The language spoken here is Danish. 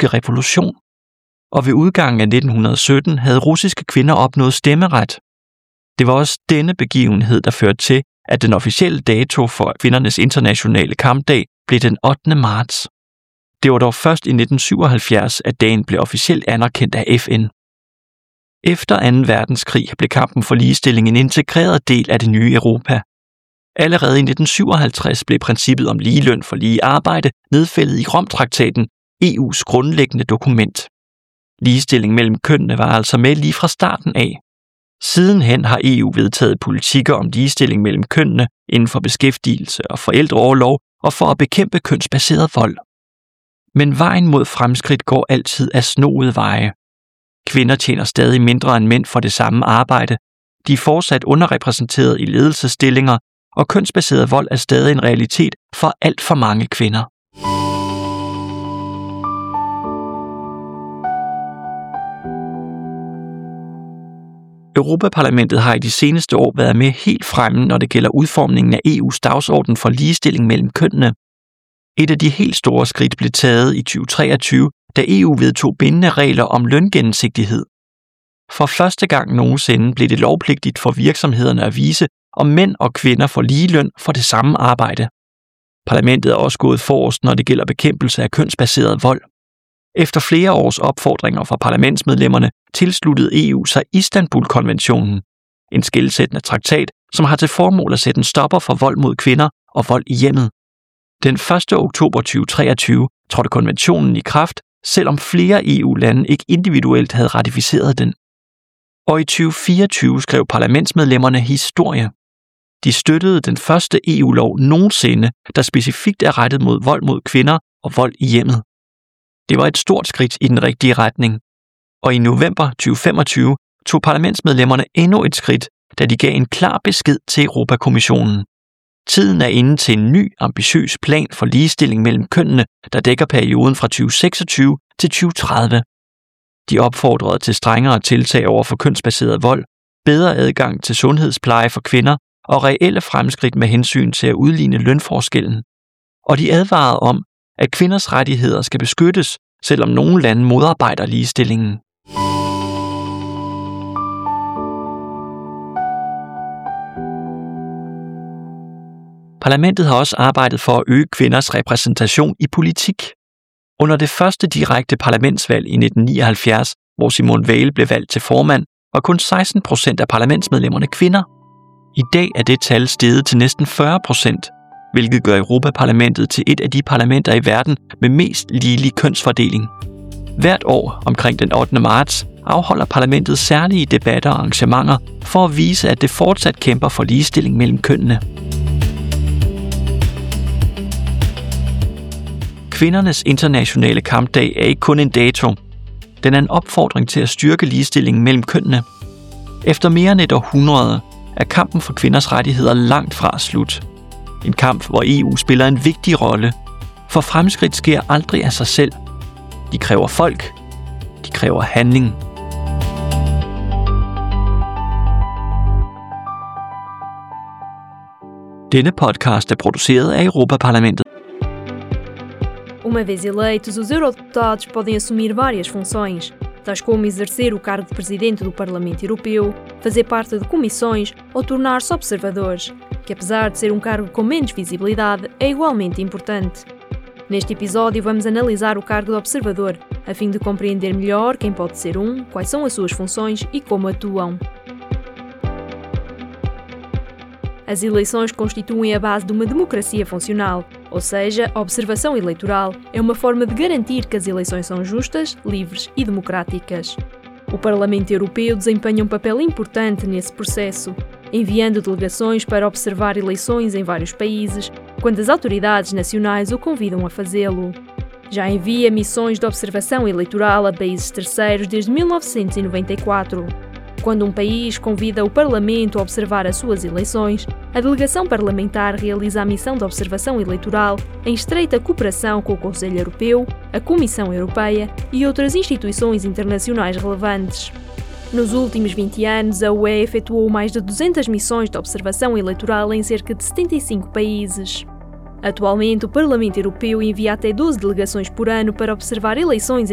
russiske revolution. Og ved udgangen af 1917 havde russiske kvinder opnået stemmeret. Det var også denne begivenhed, der førte til, at den officielle dato for kvindernes internationale kampdag blev den 8. marts. Det var dog først i 1977, at dagen blev officielt anerkendt af FN. Efter 2. verdenskrig blev kampen for ligestilling en integreret del af det nye Europa. Allerede i 1957 blev princippet om ligeløn for lige arbejde nedfældet i Romtraktaten, EU's grundlæggende dokument. Ligestilling mellem kønnene var altså med lige fra starten af. Sidenhen har EU vedtaget politikker om ligestilling mellem kønnene inden for beskæftigelse og forældreorlov og for at bekæmpe kønsbaseret vold. Men vejen mod fremskridt går altid af snoede veje. Kvinder tjener stadig mindre end mænd for det samme arbejde, de er fortsat underrepræsenteret i ledelsesstillinger, og kønsbaseret vold er stadig en realitet for alt for mange kvinder. Europaparlamentet har i de seneste år været med helt fremme, når det gælder udformningen af EU's dagsorden for ligestilling mellem kønnene. Et af de helt store skridt blev taget i 2023, da EU vedtog bindende regler om løngennemsigtighed. For første gang nogensinde blev det lovpligtigt for virksomhederne at vise, om mænd og kvinder får lige løn for det samme arbejde. Parlamentet er også gået forrest, når det gælder bekæmpelse af kønsbaseret vold. Efter flere års opfordringer fra parlamentsmedlemmerne tilsluttede EU sig Istanbul-konventionen, en skelsættende traktat, som har til formål at sætte en stopper for vold mod kvinder og vold i hjemmet. Den 1. oktober 2023 trådte konventionen i kraft, selvom flere EU-lande ikke individuelt havde ratificeret den. Og i 2024 skrev parlamentsmedlemmerne historie. De støttede den første EU-lov nogensinde, der specifikt er rettet mod vold mod kvinder og vold i hjemmet. Det var et stort skridt i den rigtige retning. Og i november 2025 tog parlamentsmedlemmerne endnu et skridt, da de gav en klar besked til Europakommissionen. Tiden er inde til en ny, ambitiøs plan for ligestilling mellem kønnene, der dækker perioden fra 2026 til 2030. De opfordrede til strengere tiltag over for kønsbaseret vold, bedre adgang til sundhedspleje for kvinder og reelle fremskridt med hensyn til at udligne lønforskellen. Og de advarede om, at kvinders rettigheder skal beskyttes, selvom nogle lande modarbejder ligestillingen. Parlamentet har også arbejdet for at øge kvinders repræsentation i politik. Under det første direkte parlamentsvalg i 1979, hvor Simone Veil blev valgt til formand, var kun 16% af parlamentsmedlemmerne kvinder. I dag er det tal steget til næsten 40%, hvilket gør Europaparlamentet til et af de parlamenter i verden med mest ligelig kønsfordeling. Hvert år omkring den 8. marts afholder parlamentet særlige debatter og arrangementer for at vise, at det fortsat kæmper for ligestilling mellem kønnene. Kvindernes internationale kampdag er ikke kun en dato. Den er en opfordring til at styrke ligestillingen mellem kønnene. Efter mere end et århundrede er kampen for kvinders rettigheder langt fra slut. En kamp, hvor EU spiller en vigtig rolle, for fremskridt sker aldrig af sig selv. De kræver folk. De kræver handling. Denne podcast er produceret af Europaparlamentet. Uma vez eleitos, os eurodeputados podem assumir várias funções, tais como exercer o cargo de presidente do Parlamento Europeu, fazer parte de comissões ou tornar-se observadores, que apesar de ser um cargo com menos visibilidade, é igualmente importante. Neste episódio vamos analisar o cargo de observador, a fim de compreender melhor quem pode ser quais são as suas funções e como atuam. As eleições constituem a base de uma democracia funcional, ou seja, a observação eleitoral é uma forma de garantir que as eleições são justas, livres e democráticas. O Parlamento Europeu desempenha um papel importante nesse processo, enviando delegações para observar eleições em vários países, quando as autoridades nacionais o convidam a fazê-lo. Já envia missões de observação eleitoral a países terceiros desde 1994. Quando um país convida o Parlamento a observar as suas eleições, a delegação parlamentar realiza a missão de observação eleitoral em estreita cooperação com o Conselho Europeu, a Comissão Europeia e outras instituições internacionais relevantes. Nos últimos 20 anos, a UE efetuou mais de 200 missões de observação eleitoral em cerca de 75 países. Atualmente, o Parlamento Europeu envia até 12 delegações por ano para observar eleições